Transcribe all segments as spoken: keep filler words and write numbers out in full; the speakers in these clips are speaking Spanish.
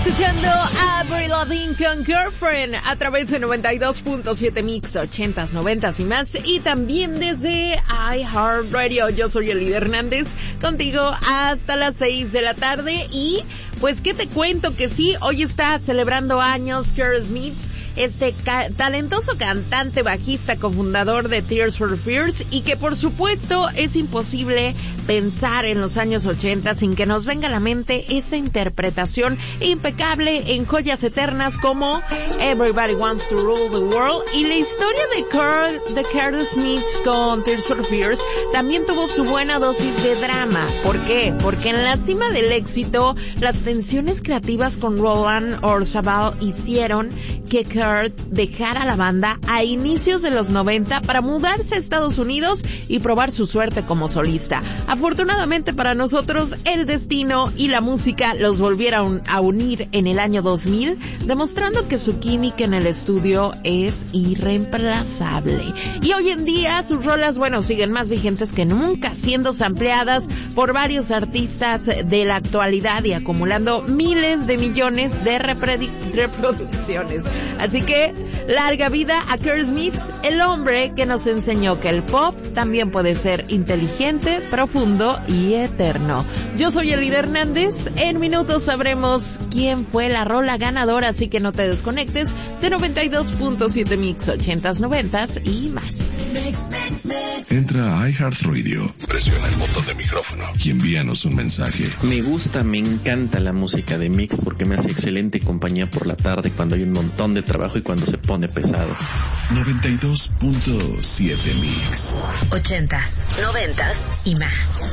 escuchando a Avril Lavigne con Girlfriend a través de noventa y dos punto siete Mix, ochentas, noventas y más, y también desde iHeartRadio. Yo soy Elida Hernández, contigo hasta las seis de la tarde. Y pues, ¿qué te cuento? Que sí, hoy está celebrando años Kurt Smith, este ca- talentoso cantante, bajista, cofundador de Tears for Fears, y que por supuesto es imposible pensar en los años ochenta sin que nos venga a la mente esa interpretación impecable en joyas eternas como Everybody Wants to Rule the World. Y la historia de Kurt, de Kurt Smith con Tears for Fears también tuvo su buena dosis de drama. ¿Por qué? Porque en la cima del éxito, las tensiones creativas con Roland Orzabal hicieron que Kurt dejara la banda a inicios de los noventa para mudarse a Estados Unidos y probar su suerte como solista. Afortunadamente para nosotros, el destino y la música los volvieron a unir en el año dos mil, demostrando que su química en el estudio es irreemplazable. Y hoy en día sus rolas, bueno, siguen más vigentes que nunca, siendo sampleadas por varios artistas de la actualidad y acumulando miles de millones de reprodu- reproducciones. Así que, larga vida a Kurt Smith, el hombre que nos enseñó que el pop también puede ser inteligente, profundo y eterno. Yo soy Elida Hernández. En minutos sabremos quién fue la rola ganadora, así que no te desconectes de noventa y dos punto siete Mix, ochentas, noventas y más. Entra a iHeartRadio, presiona el botón de micrófono y envíanos un mensaje. Me gusta, me encanta la música de Mix porque me hace excelente compañía por la tarde cuando hay un montón de trabajo y cuando se pone pesado. noventa y dos punto siete Mix. Ochentas, noventas y más.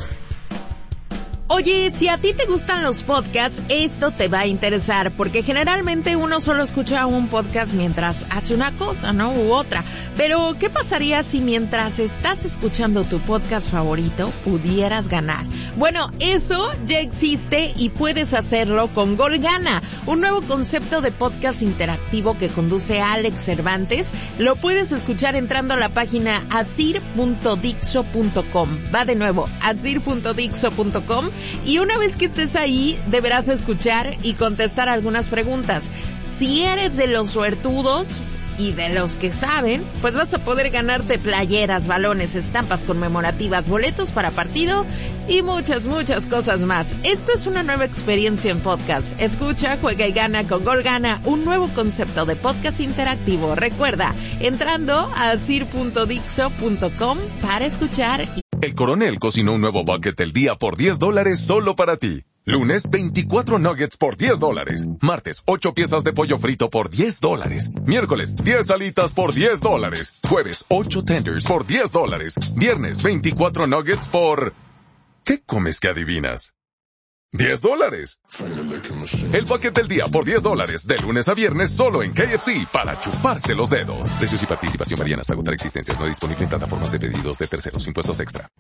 Oye, si a ti te gustan los podcasts, esto te va a interesar, porque generalmente uno solo escucha un podcast mientras hace una cosa, ¿no? U otra. Pero, ¿qué pasaría si mientras estás escuchando tu podcast favorito, pudieras ganar? Bueno, eso ya existe y puedes hacerlo con Gol Gana, un nuevo concepto de podcast interactivo que conduce a Alex Cervantes. Lo puedes escuchar entrando a la página asir punto dixo punto com. Va de nuevo, asir punto dixo punto com. Y una vez que estés ahí, deberás escuchar y contestar algunas preguntas. Si eres de los suertudos y de los que saben, pues vas a poder ganarte playeras, balones, estampas conmemorativas, boletos para partido y muchas, muchas cosas más. Esto es una nueva experiencia en podcast. Escucha, juega y gana con Gol Gana, un nuevo concepto de podcast interactivo. Recuerda, entrando a asir punto dixo punto com para escuchar. El Coronel cocinó un nuevo bucket del día por diez dólares solo para ti. Lunes, veinticuatro nuggets por diez dólares. Martes, ocho piezas de pollo frito por diez dólares. Miércoles, diez alitas por diez dólares. Jueves, ocho tenders por diez dólares. Viernes, veinticuatro nuggets por... ¿Qué comes que adivinas? diez dólares. El bucket del día por diez dólares, de lunes a viernes solo en K F C, para chuparse los dedos. Precios y participación varían hasta agotar existencias. No disponible en plataformas de pedidos de terceros. Impuestos extra.